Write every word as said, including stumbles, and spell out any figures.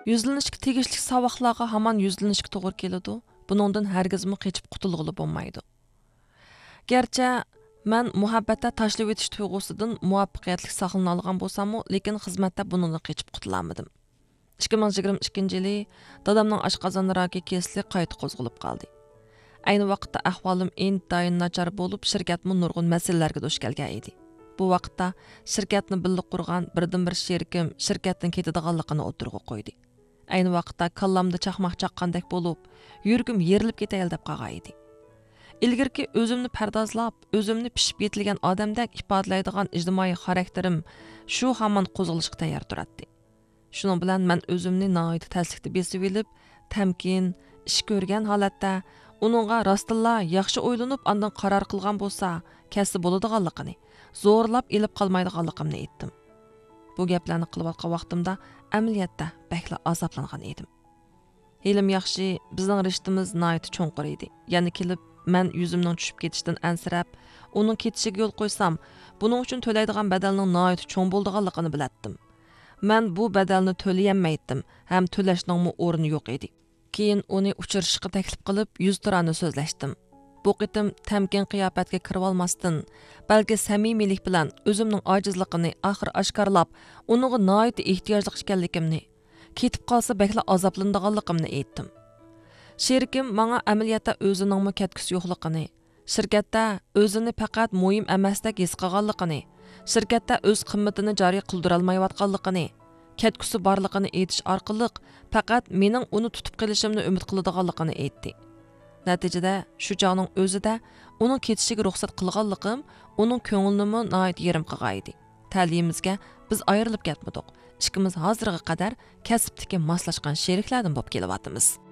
Yüzlənishga tegishli savoqlarga hamon yüzlənishga to'g'ri keladi. Buningdan hargizmi qechib qutulg'ili bo'lmaydi. Gerçi men muhabbatda tashlab o'tish tuyg'usidan muvaffaqiyatli saqlana olgan bo'lsam-mu, lekin xizmatda buningdan qechib qutulamadim. ikki ming yigirma ikkinchi yili dadamning oshqozon raki kesili qayta qo'zg'alib qoldi. Ayni vaqtda ahvolim intayin nachar bo'lib, shirkatmi nurg'un masalalarga duch kelgan edi. Bu vaqtda shirkatni birlik qurgan birdan bir sherikim shirkatdan ketadiganligini o'tirg'a qo'ydi. Ayni vaqtda kallamda chaqmoq chaqqandek bo'lib, yurgim yerilib ketayal deb qolgan edi. İlgirki o'zimni pardozlab, o'zimni pishib yetilgan odamdek ifodalaydigan ijtimoiy xarakterim shu hamon qo'zg'alishga tayyor turadi. Shuning bilan men o'zimni nihoyat taslikda besib olib, tamkin, ish ko'rgan holatda uningga rostilla yaxshi o'ylanib, ondan qaror qilgan bo'lsa, kasb bo'ladiganligini, zo'rlab ilib qolmaydiganligimni aytdim. Bu gaplarni qilayotgan vaqtimda amaliyotda bakla azoblangan edim. Elim yaxshi, bizning rishtimiz nihoyat cho'nqir edi. Ya'ni kelib men yuzimning tushib ketishdan ansirab, uning ketishiga yo'l qo'ysam, buning uchun to'laydigan badalning nihoyat cho'ng bo'lganligini bilatdim. Men bu badalni to'layolmaydim, ham to'lashning o'rni yo'q edi. Keyin uni uchrashishga taklif qilib, yuz turani so'zlashdim. Bu qitim tamkin qiyofatga kirib olmasdan, balki samimiylik bilan o'zimning ojizligini oxir oshkorlab, uningga nihoyat ehtiyojli ekanligimni, ketib qolsa bakla azoblanadiganligimni aytdim. Sherikim menga amaliyotda o'zining ketkusi yo'qligini, shirkatda o'zini faqat muhim emasdek his qilganligini, shirkatda o'z qimmatini joriy qildira olmayotganligini, ketkusi borligini aytish orqali faqat mening uni tutib qilishimni umid qiladiganligini aytdi. Natijada shu chog'ning o'zida uning ketishiga ruxsat qilganligim uning ko'nglini nihoyat yerim qilgan edi. Ta'limimizga biz ayrilib ketmadik. Ikkimiz hozirga qadar kasbdagi moslashgan sheriklardan bo'lib kelyapmiz.